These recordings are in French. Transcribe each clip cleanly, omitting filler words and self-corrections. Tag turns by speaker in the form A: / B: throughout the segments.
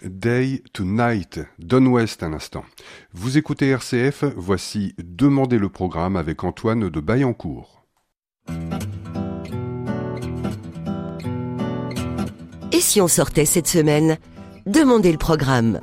A: Day to Night, Don West un instant. Vous écoutez RCF, voici Demandez le programme avec Antoine de Baillancourt.
B: Et si on sortait cette semaine ? Demandez le programme.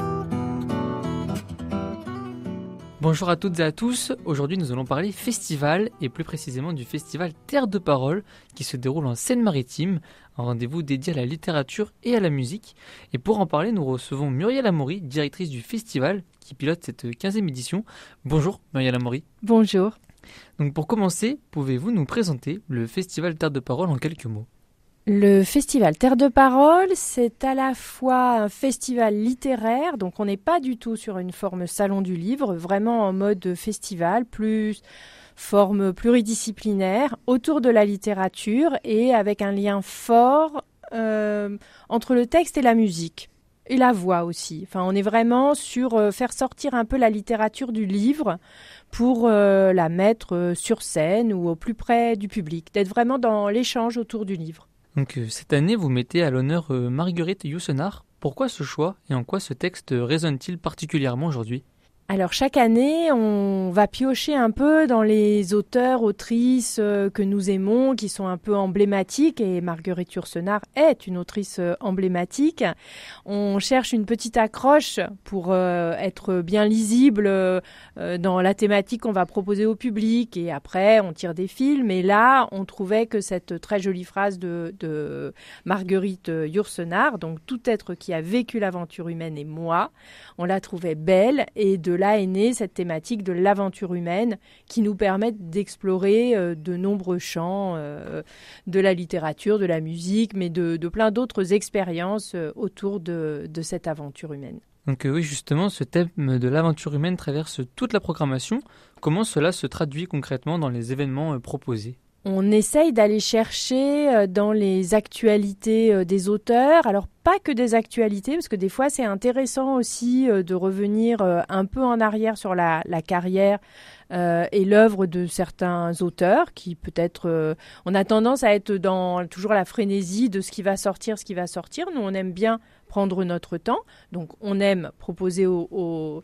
C: Bonjour à toutes et à tous, aujourd'hui nous allons parler festival et plus précisément du festival Terre de Parole qui se déroule en Seine-Maritime, un rendez-vous dédié à la littérature et à la musique. Et pour en parler, nous recevons Muriel Amaury, directrice du festival qui pilote cette 15e édition. Bonjour Muriel Amaury.
D: Bonjour.
C: Donc pour commencer, pouvez-vous nous présenter le festival Terre de Parole en quelques mots ?
D: Le festival Terre de Parole, c'est à la fois un festival littéraire, donc on n'est pas du tout sur une forme salon du livre, vraiment en mode festival, plus forme pluridisciplinaire, autour de la littérature et avec un lien fort entre le texte et la musique. Et la voix aussi. Enfin, on est vraiment sur faire sortir un peu la littérature du livre pour la mettre sur scène ou au plus près du public, d'être vraiment dans l'échange autour du livre.
C: Donc cette année, vous mettez à l'honneur Marguerite Yourcenar. Pourquoi ce choix et en quoi ce texte résonne-t-il particulièrement aujourd'hui ?
D: Alors chaque année, on va piocher un peu dans les auteurs, autrices que nous aimons, qui sont un peu emblématiques, et Marguerite Yourcenar est une autrice emblématique. On cherche une petite accroche pour être bien lisible dans la thématique qu'on va proposer au public, et après on tire des films. Et là, on trouvait que cette très jolie phrase de Marguerite Yourcenar, donc « Tout être qui a vécu l'aventure humaine est moi », on la trouvait belle, et de là est née cette thématique de l'aventure humaine qui nous permet d'explorer de nombreux champs de la littérature, de la musique, mais de plein d'autres expériences autour de cette aventure humaine.
C: Donc oui, justement, ce thème de l'aventure humaine traverse toute la programmation. Comment cela se traduit concrètement dans les événements proposés ?
D: On essaye d'aller chercher dans les actualités des auteurs, alors pas que des actualités, parce que des fois c'est intéressant aussi de revenir un peu en arrière sur la carrière et l'œuvre de certains auteurs qui peut-être... on a tendance à être dans toujours la frénésie de ce qui va sortir. Nous, on aime bien prendre notre temps, donc on aime proposer aux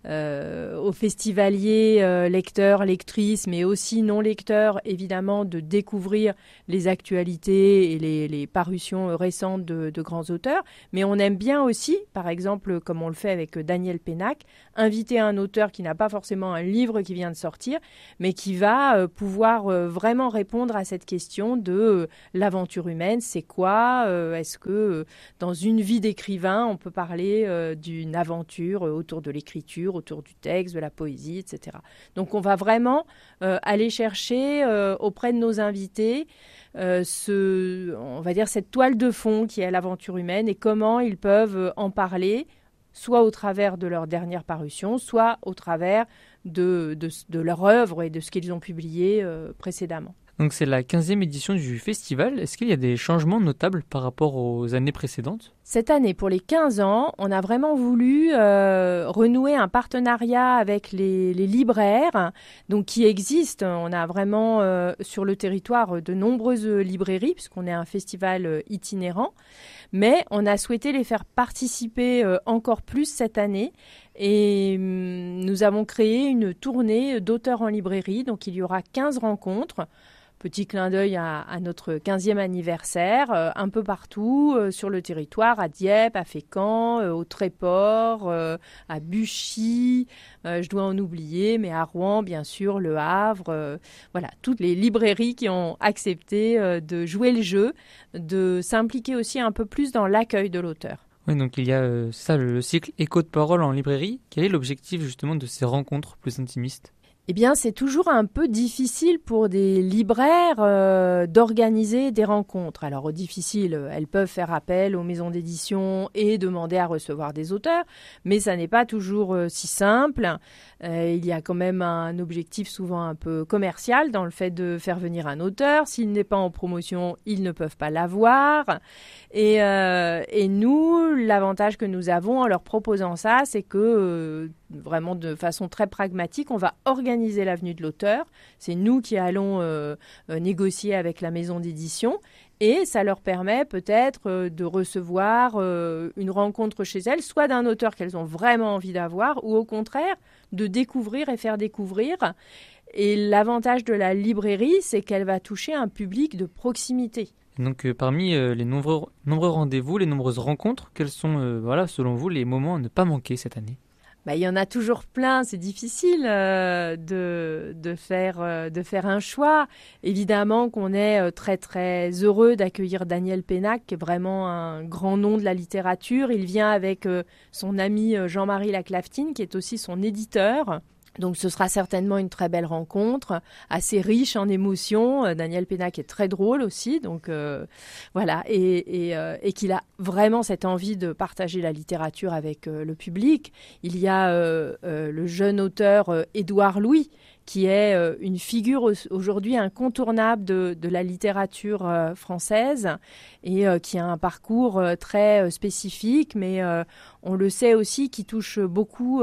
D: festivaliers, lecteurs, lectrices, mais aussi non-lecteurs, évidemment, de découvrir les actualités et les parutions récentes de grands auteurs. Mais on aime bien aussi, par exemple, comme on le fait avec Daniel Pénac, inviter un auteur qui n'a pas forcément un livre qui vient de sortir, mais qui va pouvoir vraiment répondre à cette question de l'aventure humaine, c'est quoi ? Est-ce que dans une vie d'écrivain, on peut parler d'une aventure autour de l'écriture, autour du texte, de la poésie, etc. Donc on va vraiment aller chercher auprès de nos invités on va dire cette toile de fond qui est l'aventure humaine et comment ils peuvent en parler, soit au travers de leur dernière parution, soit au travers de leur œuvre et de ce qu'ils ont publié précédemment.
C: Donc c'est la 15e édition du festival. Est-ce qu'il y a des changements notables par rapport aux années précédentes ?
D: Cette année, pour les 15 ans, on a vraiment voulu renouer un partenariat avec les libraires donc qui existent. On a vraiment sur le territoire de nombreuses librairies puisqu'on est un festival itinérant. Mais on a souhaité les faire participer encore plus cette année. Et nous avons créé une tournée d'auteurs en librairie. Donc il y aura 15 rencontres. Petit clin d'œil à notre 15e anniversaire, un peu partout sur le territoire, à Dieppe, à Fécamp, au Tréport, à Buchy, je dois en oublier, mais à Rouen, bien sûr, Le Havre. Voilà, toutes les librairies qui ont accepté de jouer le jeu, de s'impliquer aussi un peu plus dans l'accueil de l'auteur.
C: Oui, donc il y a le cycle Écho de parole en librairie. Quel est l'objectif justement de ces rencontres plus intimistes ?
D: Eh bien, c'est toujours un peu difficile pour des libraires d'organiser des rencontres. Alors, difficile, elles peuvent faire appel aux maisons d'édition et demander à recevoir des auteurs, mais ça n'est pas toujours si simple. Il y a quand même un objectif souvent un peu commercial dans le fait de faire venir un auteur. S'il n'est pas en promotion, ils ne peuvent pas l'avoir. Et nous, l'avantage que nous avons en leur proposant ça, c'est que vraiment de façon très pragmatique, on va organiser la venue de l'auteur. C'est nous qui allons négocier avec la maison d'édition Et ça leur permet peut-être de recevoir une rencontre chez elles, soit d'un auteur qu'elles ont vraiment envie d'avoir, ou au contraire, de découvrir et faire découvrir. Et l'avantage de la librairie, c'est qu'elle va toucher un public de proximité.
C: Donc parmi les nombreux rendez-vous, les nombreuses rencontres, quels sont, selon vous, les moments à ne pas manquer cette année ?
D: Il y en a toujours plein, c'est difficile de faire un choix. Évidemment qu'on est très très heureux d'accueillir Daniel Pénac, qui est vraiment un grand nom de la littérature. Il vient avec son ami Jean-Marie Laclaftine, qui est aussi son éditeur. Donc ce sera certainement une très belle rencontre, assez riche en émotions. Daniel Pénac est très drôle aussi, donc voilà, et qu'il a vraiment cette envie de partager la littérature avec le public. Il y a le jeune auteur Édouard Louis, qui est une figure aujourd'hui incontournable de la littérature française et qui a un parcours très spécifique, mais on le sait aussi, qui touche beaucoup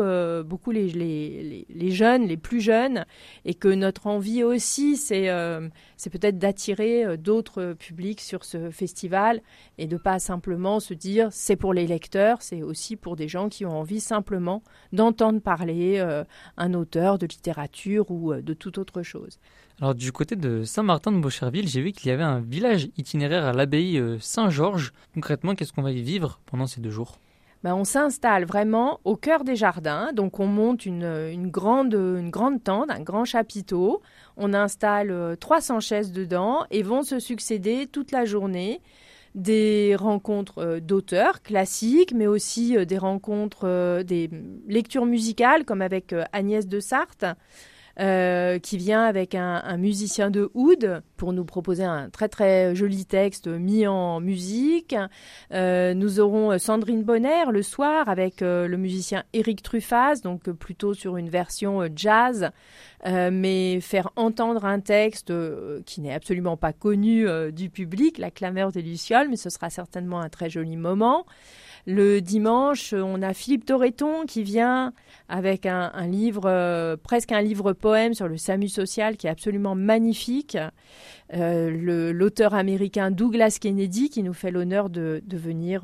D: les jeunes, les plus jeunes, et que notre envie aussi, c'est peut-être d'attirer d'autres publics sur ce festival et de ne pas simplement se dire c'est pour les lecteurs, c'est aussi pour des gens qui ont envie simplement d'entendre parler un auteur de littérature ou de toute autre chose.
C: Alors du côté de Saint-Martin de Beaucherville, j'ai vu qu'il y avait un village itinéraire à l'abbaye Saint-Georges. Concrètement, qu'est-ce qu'on va y vivre pendant ces 2 jours ?
D: On s'installe vraiment au cœur des jardins. Donc on monte une grande tente, un grand chapiteau. On installe 300 chaises dedans et vont se succéder toute la journée des rencontres d'auteurs classiques, mais aussi des rencontres, des lectures musicales, comme avec Agnès de Sarthe, qui vient avec un musicien de oud pour nous proposer un très très joli texte mis en musique. Nous aurons Sandrine Bonner le soir avec le musicien Éric Truffaz, donc plutôt sur une version jazz, mais faire entendre un texte qui n'est absolument pas connu du public, La clameur des lucioles, mais ce sera certainement un très joli moment. Le dimanche, on a Philippe Torreton qui vient avec un livre, presque un livre-poème sur le SAMU social qui est absolument magnifique. L'auteur américain Douglas Kennedy qui nous fait l'honneur de venir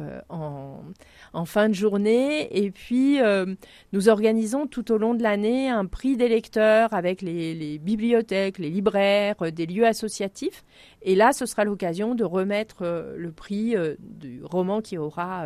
D: en fin de journée. Et puis, nous organisons tout au long de l'année un prix des lecteurs avec les bibliothèques, les libraires, des lieux associatifs. Et là, ce sera l'occasion de remettre le prix du roman qui aura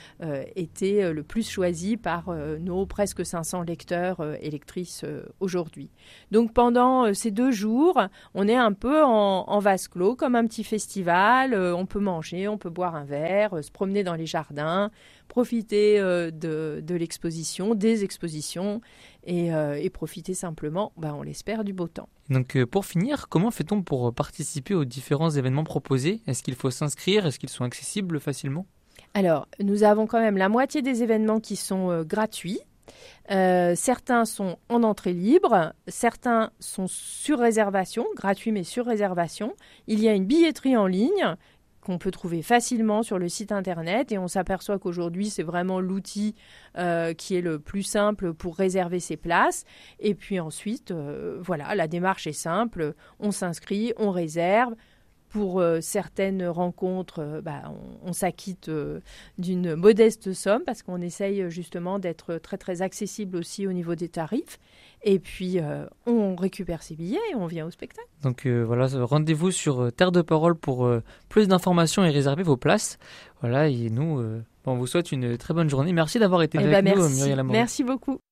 D: été le plus choisi par nos presque 500 lecteurs et lectrices aujourd'hui. Donc pendant ces 2 jours, on est un peu en vase clos, comme un petit festival. On peut manger, on peut boire un verre, se promener dans les jardins, profiter de l'exposition, des expositions et profiter simplement, on l'espère, du beau temps.
C: Donc pour finir, comment fait-on pour participer aux différents événements proposés ? Est-ce qu'il faut s'inscrire ? Est-ce qu'ils sont accessibles facilement ?
D: Alors, nous avons quand même la moitié des événements qui sont gratuits. Certains sont en entrée libre, certains sont sur réservation, gratuits mais sur réservation. Il y a une billetterie en ligne qu'on peut trouver facilement sur le site internet et on s'aperçoit qu'aujourd'hui c'est vraiment l'outil qui est le plus simple pour réserver ses places. Et puis ensuite, la démarche est simple, on s'inscrit, on réserve. Pour certaines rencontres, on s'acquitte d'une modeste somme parce qu'on essaye justement d'être très très accessible aussi au niveau des tarifs. Et puis on récupère ses billets et on vient au spectacle.
C: Donc rendez-vous sur Terre de Parole pour plus d'informations et réserver vos places. Voilà, et nous, on vous souhaite une très bonne journée. Merci d'avoir été avec nous, Muriel Amaury.
D: Merci beaucoup.